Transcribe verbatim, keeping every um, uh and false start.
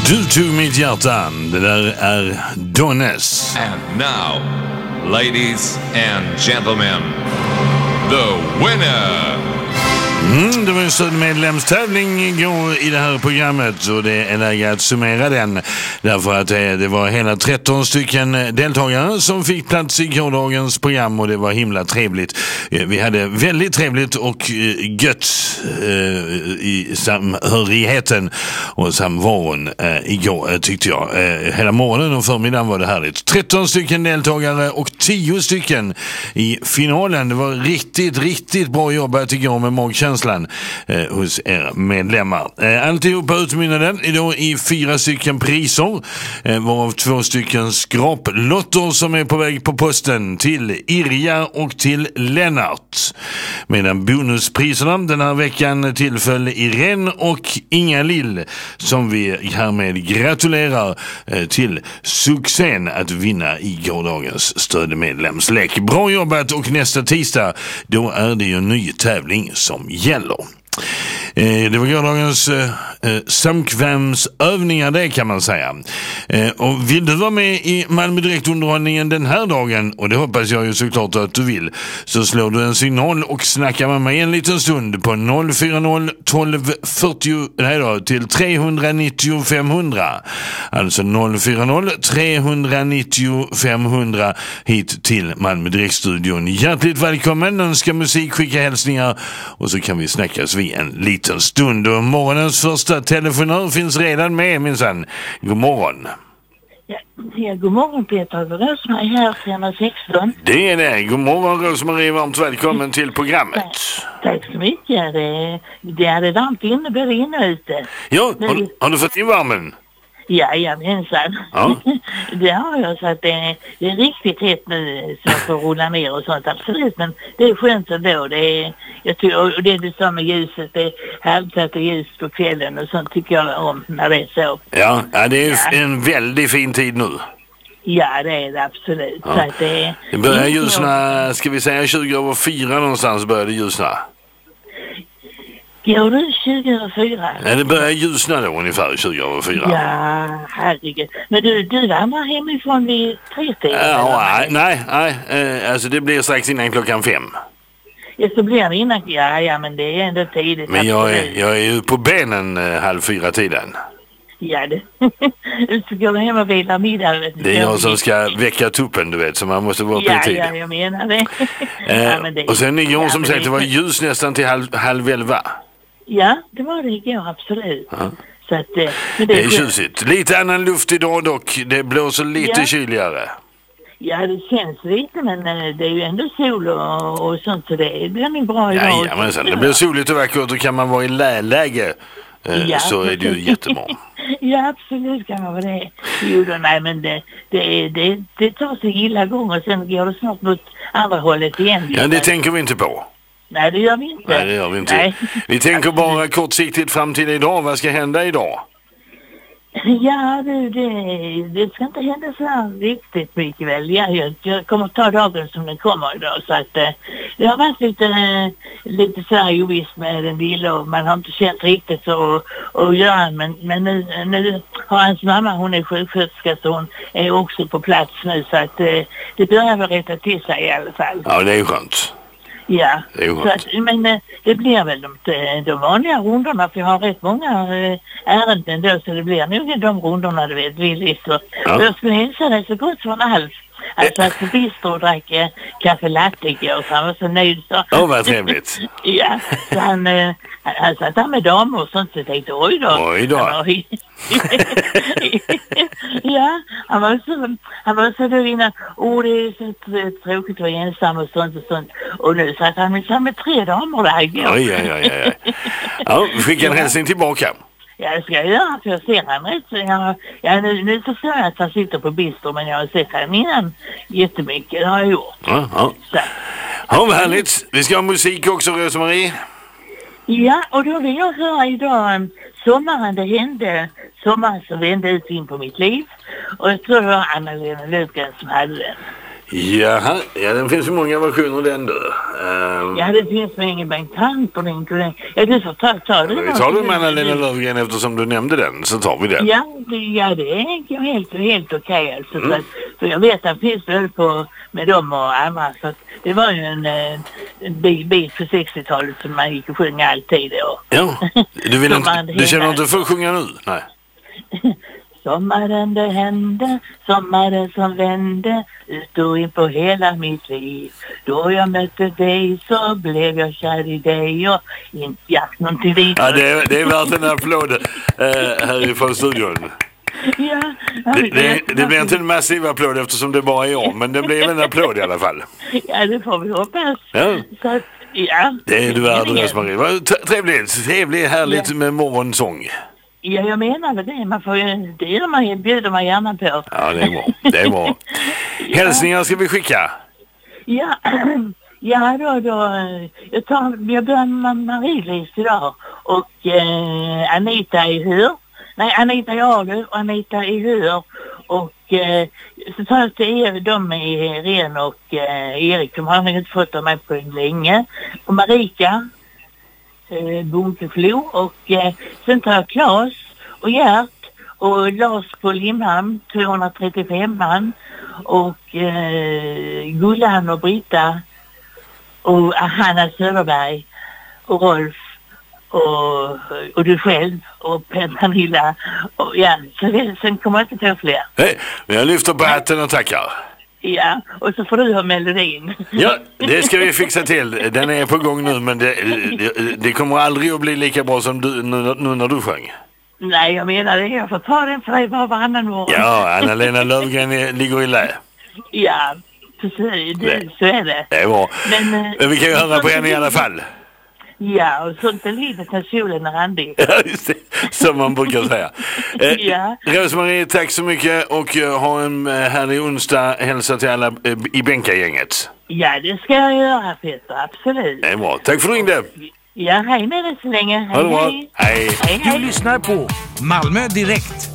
Du tog mitt hjärta. Det där är Dones. And now, ladies and gentlemen, the winner! Mm, det var en stödmedlemstävling igår i det här programmet och det är läge att summera den därför att det, det var hela tretton stycken deltagare som fick plats i gårdagens program och det var himla trevligt. Vi hade väldigt trevligt och gött eh, i samhörigheten och samvaron eh, igår tyckte jag. Eh, hela morgonen och förmiddagen var det härligt. tretton stycken deltagare och tio stycken i finalen. Det var riktigt, riktigt bra jobbat igår med magkänslan Eh, hos er medlemmar. Eh, alltihopa utmynnade idag i fyra stycken priser, eh, varav två stycken skraplotter som är på väg på posten till Irja och till Lennart. Medan bonuspriserna den här veckan tillföll Irene och Inga Lill som vi härmed gratulerar eh, till succén att vinna i gårdagens stödmedlemslek. Bra jobbat och nästa tisdag då är det ju en ny tävling som gäller. Eh, det var gårdagens eh, samkvämsövningar det kan man säga. Eh, och vill du vara med i Malmö Direktunderhållningen den här dagen, och det hoppas jag ju såklart att du vill, så slår du en signal och snackar med mig en liten stund på noll fyra noll tolv fyrtio nej då, till tre nittio fem hundra. Alltså noll fyra noll tre nittio fem hundra hit till Malmö Direktstudion. Hjärtligt välkommen, önska musik, skicka hälsningar och så kan vi snackas vid en liten stund. Och morgonens första telefonör finns redan med minsann. God morgon. Ja, ja, god morgon Peter. Rosmarie här, tre sexton. Det är det. God morgon Rosmarie, varmt välkommen till programmet. Tack så mycket. Det, det är det varmt inne, både inne och ute. Ja, har, har du fått in värmen? Ja, jamensan. Ja. Det har jag, så att det, det är riktigt hett nu så jag får rulla ner och sånt, absolut. Men det är skönt ändå. Det är, jag tycker, och det du sa med ljuset, det är halvsatt och ljus på kvällen och sånt tycker jag om när det är så. Ja, ja det är ja. en väldigt fin tid nu. Ja, det är det absolut. Ja. Så att det, det börjar ljusna, ska vi säga tjugo över fyra någonstans börjar det ljusna. Går du tjugo över fyra? Nej, det börjar ljusna då ungefär tjugo över fyra. Ja, herregud. Men du, du vandrar hemifrån vid tre tiden? Ja, nej, nej, nej. Alltså det blir strax innan klockan fem. Ja, så blir det innan, ja, ja, men det är ändå tidigt. Men jag är, jag är ju på benen eh, halv fyra tiden. Ja, det. Du ska gå hem och vila middag. Det är jag som ska väcka tuppen, du vet, så man måste vara ja, på tid. Ja, jag menar det. eh, ja, men det och sen igår ja, som sagt, det var ljus nästan till halv, halv elva. Ja, det var det igår, absolut. Ja. Så att, men det, det är tjusigt. Lite annan luft idag dock. Det blåser lite ja. kyligare. Ja, det känns lite, men det är ju ändå sol och, och sånt, så det blir nog bra idag. Ja, ja, men sen det blir soligt och vackert och kan man vara i läge eh, ja, så är det ju jättebra. Ja, absolut kan man vara det. Jo, då, nej, men det, det, det, det tar sig illa gång och sen går det snart mot andra hållet igen. Ja, det tänker vi inte på. Nej, det gör vi inte. Nej, det gör vi inte. Nej. Vi tänker bara kortsiktigt fram till idag. Vad ska hända idag? Ja, du, det, det ska inte hända så här riktigt mycket väl. Ja, jag, jag kommer ta dagen som den kommer idag. Så att eh, det har varit lite, lite så här ovisst med den lilla och man har inte känt riktigt så att göra. Men, men nu, nu har hans mamma, hon är sjuksköterska, så hon är också på plats nu. Så att eh, det börjar väl rätta till sig i alla fall. Ja, det är ju skönt. Ja, det så att, men det blir väl de, de vanliga rundorna, för jag har rätt många ärenden då, så det blir nog de rundorna, du vet, villigt. Och ja. Jag skulle hälsa dig så gott från allt. Alltså att Bistro drack eh, kaffe latte igår, så han var så nöjd. Så. Åh, oh, vad trevligt. Ja, så han, eh, han satt där med damer och sånt, så jag tänkte, oj då. Oj då. Han var, ja, han var så, han var så då innan, åh, det är så tråkigt att vara ensam och sånt och sånt. Och nu satt han med, med tre damer där igår. Oj, oj, oj, oj. Ja, skicka en hälsning tillbaka. Ja, det ska jag göra, för jag ser han rätt så jag, ja, nu, nu förstår jag att han sitter på Bistro, men jag har sett han innan jättemycket, det har jag gjort. Ja, ja. Så. Ja, vad härligt. Vi ska ha musik också, Rosmarie. Ja, och då vill jag höra idag um, Sommaren det hände, sommaren som vände ut in på mitt liv. Och jag tror det var Anna-Lena Löfgren som hade den. Jaha, ja, den finns ju många versioner den då. Um, Ja, det finns med ingen Bengt Hampelin. Ja, du får ta, ta det. vi tar den med Anna-Lena Löfgren eftersom du nämnde den, så tar vi den. Ja, det, ja, det är helt, helt okej alltså. Mm. Så, så jag vet att det finns väl på med dem och andra. Så att det var ju en, en bit, bit på sextiotalet som man gick och sjöng alltid då. Ja, du, vill inte, Sommaren du känner hela- inte för att sjunga nu? Nej. Sommaren det hände, sommaren som vände, ut och in på hela mitt liv. Då jag mötte dig så blev jag kär i dig och inte ja, någonting dit. Ja, det är, det är värt en applåd eh, härifrån studion. Ja, Det, det, det blir inte en massiv applåd eftersom det bara är jag, men det blir en applåd i alla fall. Ja, det får vi hoppas. Ja. Så att, ja. Det är du värd, Rose-Marie. Vad t- Trevligt, trevligt, härligt Ja. med morgonsång. Ja, jag menar väl det. Man får ju, det gör man ju, bjuder man gärna på. Ja, det är bra. Det är bra. Hälsningar ska vi skicka. Ja, ja då, då. Jag, tar, jag börjar med Marie-Lis idag. Och eh, Anita i hur. Nej, Anita i Alu och Anita i hur. Och eh, så tar jag till er, de i Ren och eh, Erik. De har inte fått av mig på länge. Och Marika. Eh, Bunkeflo. Och eh, sen tar jag Claes och Gert. Och Lars på Limhamn, tvåhundratrettiofem man. Och eh, Gullan och Britta. Och Hanna Söderberg. Och Rolf. Och, och du själv. Och Pernilla. Och ja, så det, sen kommer jag inte ta fler. Hej, jag lyfter på hatten och tackar. Ja, och så får du ha melodin. Ja, det ska vi fixa till. Den är på gång nu, men det, det, det kommer aldrig att bli lika bra som du, nu, nu när du sjöng. Nej, jag menar det. Jag får ta den för dig var varannan morgon. Ja, Anna-Lena Löfgren är, ligger i lä. Ja, precis. Det, så är det. Det är bra. Men, eh, Men vi kan ju höra på henne i alla fall. Ja, och sånt är livet när solen är randig. Ja, just det. Som man brukar säga. Eh, Ja. Rose-Marie, tack så mycket och eh, ha en eh, härlig onsdag. Hälsa till alla eh, i bänkagänget. Ja, det ska jag göra, Peter. Absolut. Det är bra. Tack för att du ringde. Ja, hej med dig så länge. Hej, Ha det bra. hej. Hej. Hej, Du hej. lyssnar på Malmö Direkt